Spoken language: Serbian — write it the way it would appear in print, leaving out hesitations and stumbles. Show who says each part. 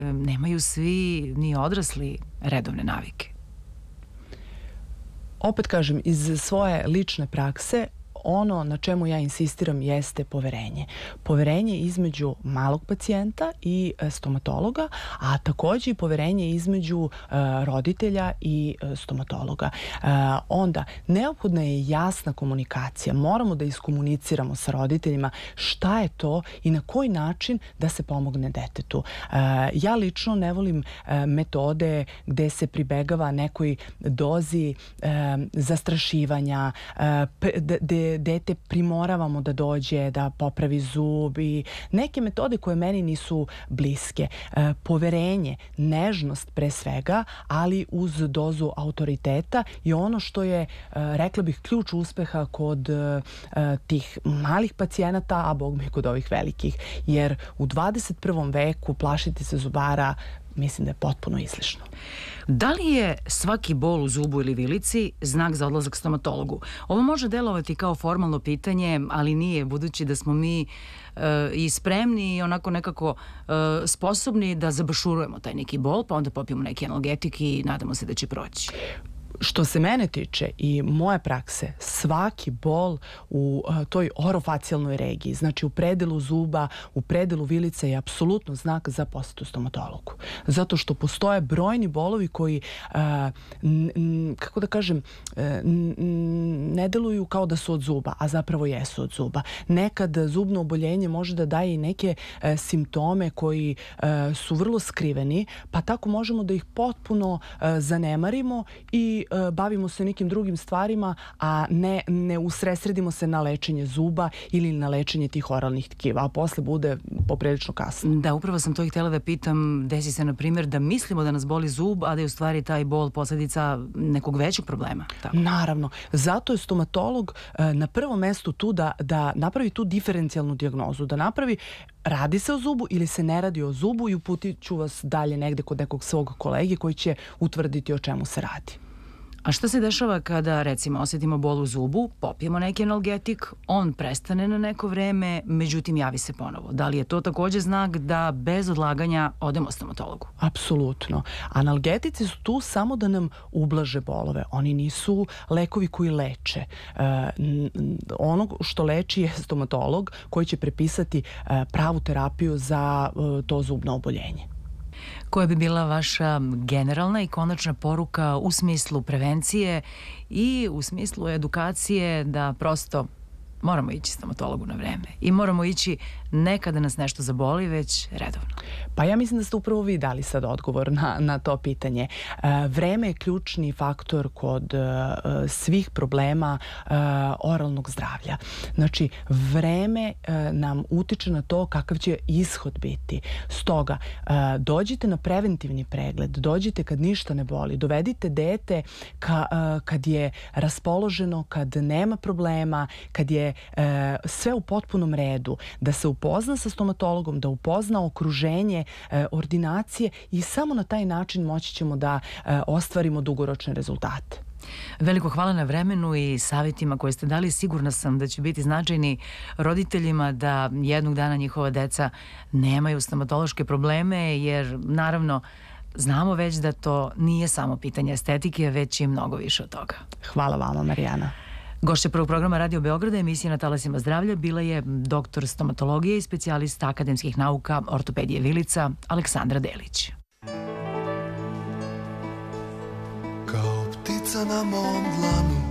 Speaker 1: nemaju svi ni odrasli redovne navike.
Speaker 2: Opet kažem, iz svoje lične prakse, ono na čemu ja insistiram jeste poverenje. Poverenje između malog pacijenta i stomatologa, a takođe i poverenje između roditelja i stomatologa. Onda, neophodna je jasna komunikacija. Moramo da iskomuniciramo sa roditeljima šta je to i na koji način da se pomogne detetu. Ja lično ne volim metode gde se pribegava nekoj dozi zastrašivanja, gde dete primoravamo da dođe, da popravi zub i neke metode koje meni nisu bliske. Poverenje, nežnost pre svega, ali uz dozu autoriteta i ono što je, rekla bih, ključ uspeha kod tih malih pacijenata, a bog mi kod ovih velikih. Jer u 21. veku plašiti se zubara, mislim da je potpuno izlišno.
Speaker 1: Da li je svaki bol u zubu ili vilici znak za odlazak stomatologu? Ovo može delovati kao formalno pitanje, ali nije, budući da smo mi i spremni i onako nekako sposobni da zabašurujemo taj neki bol, pa onda popijemo neki analgetik i nadamo se da će proći.
Speaker 2: Što se mene tiče i moje prakse, svaki bol u toj orofacijalnoj regiji, znači u predelu zuba, u predelu vilice je apsolutno znak za posetu stomatologu. Zato što postoje brojni bolovi koji, kako da kažem, ne deluju kao da su od zuba, a zapravo jesu od zuba. Nekad zubno oboljenje može da daje i neke simptome koji su vrlo skriveni, pa tako možemo da ih potpuno zanemarimo i bavimo se nekim drugim stvarima, a ne usredsredimo se na lečenje zuba ili na lečenje tih oralnih tkiva, a posle bude poprilično kasno.
Speaker 1: Da, upravo sam to i htjela da pitam. Desi se, na primjer, da mislimo da nas boli zub, a da je u stvari taj bol posledica nekog većeg problema. Tako.
Speaker 2: Naravno. Zato je stomatolog na prvom mestu tu da napravi tu diferencijalnu dijagnozu, da napravi radi se o zubu ili se ne radi o zubu i uputit ću vas dalje negde kod nekog svog kolege koji će utvrditi o čemu se radi.
Speaker 1: A šta se dešava kada, recimo, osjetimo bol u zubu, popijemo neki analgetik, on prestane na neko vreme, međutim javi se ponovo? Da li je to takođe znak da bez odlaganja odemo stomatologu?
Speaker 2: Apsolutno. Analgetici su tu samo da nam ublaže bolove. Oni nisu lekovi koji leče. Ono što leči je stomatolog koji će prepisati pravu terapiju za to zubno oboljenje.
Speaker 1: Koja bi bila vaša generalna i konačna poruka u smislu prevencije i u smislu edukacije da prosto moramo ići stomatologu na vreme i moramo ići ne kada nas nešto zaboli, već redovno?
Speaker 2: Pa ja mislim da ste upravo vi dali sad odgovor na to pitanje. Vreme je ključni faktor kod svih problema oralnog zdravlja. Znači, vreme nam utiče na to kakav će ishod biti. Stoga, dođite na preventivni pregled, dođite kad ništa ne boli, dovedite dete kad je raspoloženo, kad nema problema, kad je sve u potpunom redu, da se upozna sa stomatologom, da upozna okruženje ordinacije i samo na taj način moći ćemo da ostvarimo dugoročne rezultate.
Speaker 1: Veliko hvala na vremenu i savjetima koje ste dali. Sigurna sam da će biti značajni roditeljima da jednog dana njihova deca nemaju stomatološke probleme, jer naravno znamo već da to nije samo pitanje estetike, već i mnogo više od toga.
Speaker 2: Hvala vama, Marijana.
Speaker 1: Gošća prvog programa Radio Beograda, emisija na talasima zdravlja, bila je doktor stomatologije i specijalista akademskih nauka ortopedije vilica Aleksandra Delić.
Speaker 3: Kao ptica na mom dlanu